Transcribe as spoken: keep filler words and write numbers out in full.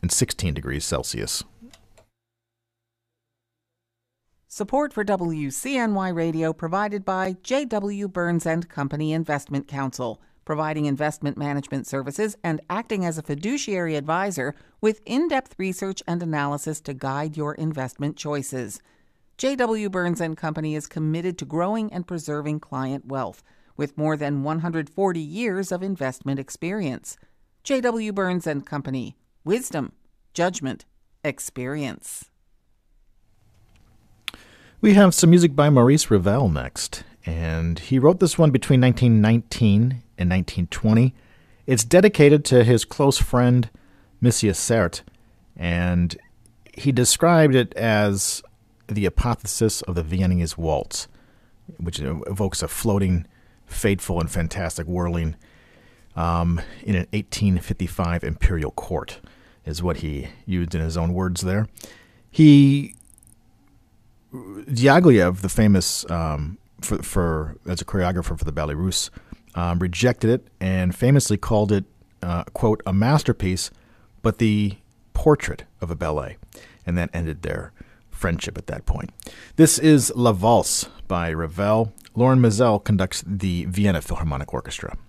sixteen degrees Celsius. Support for W C N Y Radio provided by J W. Burns and Company Investment Counsel, providing investment management services and acting as a fiduciary advisor with in-depth research and analysis to guide your investment choices. J W. Burns and Company is committed to growing and preserving client wealth with more than one hundred forty years of investment experience. J W. Burns and Company. Wisdom, judgment, experience. We have some music by Maurice Ravel next, and he wrote this one between nineteen nineteen and nineteen twenty. It's dedicated to his close friend, Monsieur Sartre, and he described it as the apotheosis of the Viennese waltz, which evokes a floating, fateful, and fantastic whirling um, in an eighteen fifty-five imperial court, is what he used in his own words there. He Diaghilev, the famous um, for, for as a choreographer for the Ballet Russe, um, rejected it and famously called it, uh, quote, a masterpiece, but the portrait of a ballet. And that ended their friendship at that point. This is La Valse by Ravel. Lauren Mazel conducts the Vienna Philharmonic Orchestra.